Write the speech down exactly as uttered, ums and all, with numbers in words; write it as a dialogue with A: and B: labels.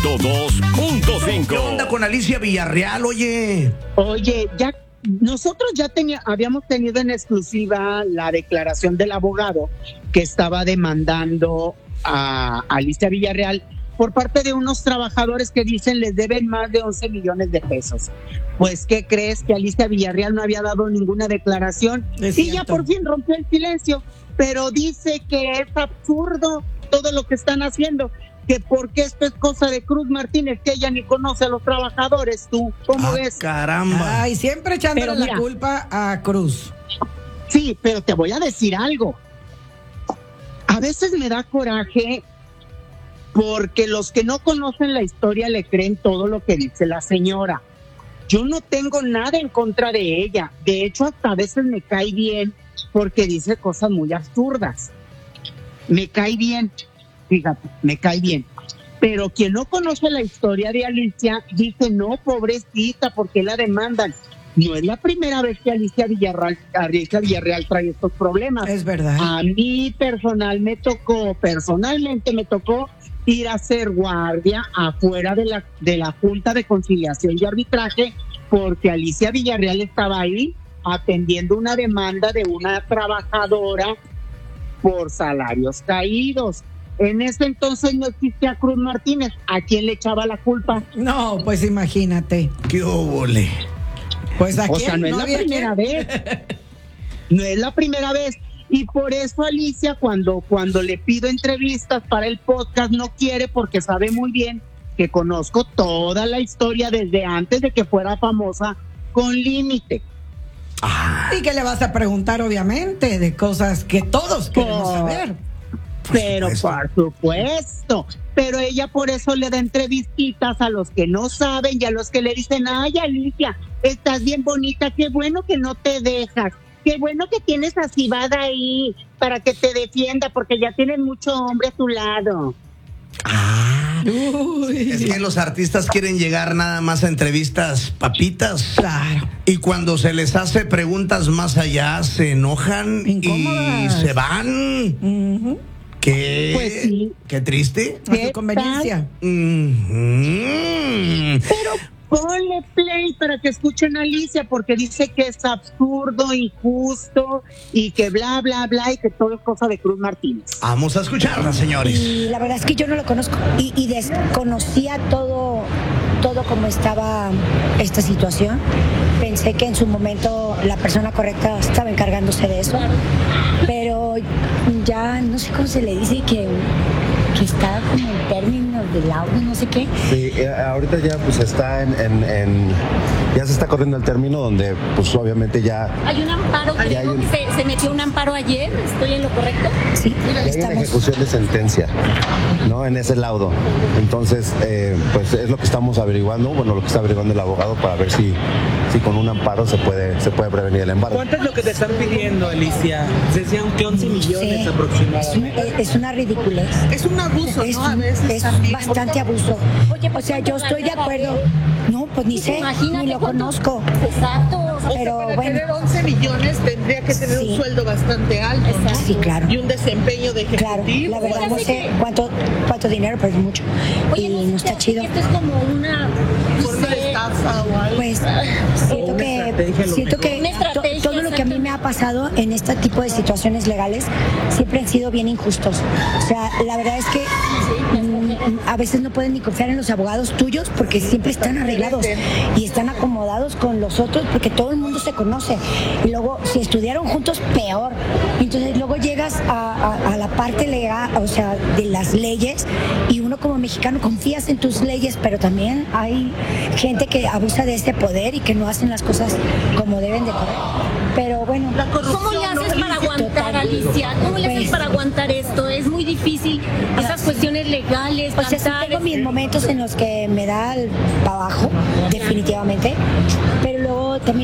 A: ciento dos punto cinco.
B: ¿Qué onda con Alicia Villarreal, oye?
C: Oye, ya nosotros ya tenía, habíamos tenido en exclusiva la declaración del abogado que estaba demandando a Alicia Villarreal por parte de unos trabajadores que dicen les deben más de once millones de pesos. Pues, ¿qué crees? Que Alicia Villarreal no había dado ninguna declaración y ya por fin rompió el silencio, pero dice que es absurdo todo lo que están haciendo, que porque esto es cosa de Cruz Martínez, que ella ni conoce a los trabajadores. ¿Tú cómo
B: Ah,
C: ves?
B: caramba.
D: Ay, siempre echándole
C: Pero
D: la
C: mira,
D: culpa a Cruz.
C: Sí, pero te voy a decir algo. A veces me da coraje porque los que no conocen la historia le creen todo lo que dice la señora. Yo no tengo nada en contra de ella. De hecho, hasta a veces me cae bien porque dice cosas muy absurdas. Me cae bien, fíjate, me cae bien. Pero quien no conoce la historia de Alicia dice, no, pobrecita, ¿por qué la demandan? No es la primera vez que Alicia Villarreal, Alicia Villarreal trae estos problemas.
D: Es verdad.
C: A mí personal me tocó, personalmente me tocó ir a hacer guardia afuera de la, de la Junta de Conciliación y Arbitraje porque Alicia Villarreal estaba ahí atendiendo una demanda de una trabajadora por salarios caídos. En ese entonces no existía Cruz Martínez. ¿A quién le echaba la culpa?
D: No, pues imagínate.
B: ¿Qué óvole?
D: Pues aquí
C: O sea, no es la primera vez. No es la primera vez. Y por eso Alicia, cuando, cuando le pido entrevistas para el podcast, no quiere, porque sabe muy bien que conozco toda la historia desde antes de que fuera famosa con Límite.
B: Ah,
D: Y que le vas a preguntar, obviamente, de cosas que todos queremos
C: Por-
D: saber.
C: Pero
B: supuesto.
C: por supuesto. Pero ella por eso le da entrevistitas a los que no saben y a los que le dicen, ay, Alicia, estás bien bonita, qué bueno que no te dejas. Qué bueno que tienes a Cibada ahí para que te defienda, porque ya tienes mucho hombre a tu lado.
B: ah.
D: Uy.
B: Es que los artistas quieren llegar nada más a entrevistas papitas.
D: Claro.
B: Y cuando se les hace preguntas más allá, se enojan y
D: Incómodas.
B: se van.
D: Ujú.
B: ¿Qué?
C: Pues sí.
B: Qué triste.
D: A
C: ¿Qué
D: su conveniencia.
B: Mhm.
C: Pero ponle play para que escuchen a Alicia, porque dice que es absurdo, injusto y que bla, bla, bla, y que todo es cosa de Cruz Martínez.
B: Vamos a escucharla, señores.
E: Y la verdad es que yo no lo conozco y, y desconocía todo, todo cómo estaba esta situación. Pensé que en su momento la persona correcta estaba encargándose de eso, pero ya no sé cómo se le dice que, que está como en términos del audio, no sé qué.
F: Sí, eh, ahorita ya pues está en, en, en- ya se está corriendo el término donde pues obviamente ya,
G: Hay un amparo, que
F: Ya hay
G: digo
F: un-
G: que se, se metió un amparo ayer, ¿estoy en lo correcto?
E: Sí,
F: ya hay una
E: estamos.
F: ejecución de sentencia, ¿no? En ese laudo. Entonces, eh, pues es lo que estamos averiguando, bueno, lo que está averiguando el abogado para ver si, si con un amparo se puede, se puede prevenir el embargo.
H: ¿Cuánto es lo que te están pidiendo, Alicia? Se decían que once millones
E: Sí,
H: aproximadamente.
E: es, es una ridiculez.
I: Es un abuso,
E: Es,
I: ¿no? A veces
E: es
I: también.
E: bastante abuso.
G: Oye,
E: O
G: pues,
E: sea, yo
G: ¿cuánto
E: estoy de
G: ganaba
E: acuerdo.
G: él?
E: No, pues ni sé,
G: Imagínate
E: ni lo
G: cuánto-
E: conozco.
G: Exacto. o sea,
E: Pero
I: Para
E: bueno.
I: tener once millones tendría que tener
E: Sí.
I: un sueldo bastante alto, ¿no?
E: Sí, claro.
I: Y un desempeño de
E: Claro,
I: ejecutivo.
E: la verdad no
G: Fíjate
E: sé
G: que-
E: cuánto, cuánto dinero, pero es mucho.
G: Oye,
E: y
G: ¿no
E: no
G: se te
E: está
G: hace
E: chido.
G: que esto es como una...
I: Forma de estafa o algo.
E: Pues siento
H: una
E: que
H: estrategia, a lo
E: siento que
G: Una estrategia,
E: to- todo lo que a mí me ha pasado en este tipo de situaciones legales siempre han sido bien injustos. O sea, la verdad es que mm, a veces no pueden ni confiar en los abogados tuyos porque siempre están arreglados y están acomodados con los otros porque todo el mundo se conoce. Y luego, si estudiaron juntos, peor. Entonces luego llegas a, a- a la parte legal, o sea, de las leyes, y uno como mexicano confías en tus leyes, pero también hay gente que abusa de ese poder y que no hacen las cosas como deben de correr. Pero bueno,
G: ¿Cómo le haces para aguantar, Alicia? ¿Cómo le haces
E: Pues-
G: para aguantar esto? Es muy difícil. Esas cuestiones legales,
E: o sea, sí
G: cantar,
E: tengo mis momentos en los que me da para abajo, definitivamente, pero luego también